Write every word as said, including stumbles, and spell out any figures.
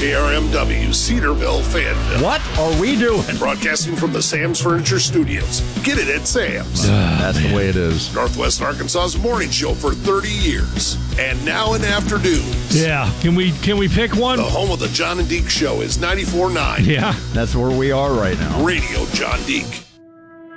K R M W, Cedarville, Fayetteville. What are we doing? Broadcasting from the Sam's Furniture Studios. Get it at Sam's. That's the way it is. Northwest Arkansas's morning show for thirty years. And now in afternoons. Yeah. Can we can we pick one? The home of the John and Deke Show is ninety-four point nine. Yeah. That's where we are right now. Radio John Deke.